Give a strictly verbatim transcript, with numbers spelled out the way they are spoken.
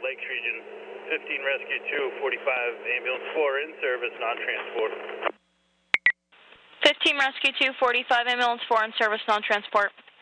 Lakes region. fifteen Rescue two, forty-five Ambulance four in service, non-transport. fifteen Rescue two, forty-five Ambulance four in service, non-transport.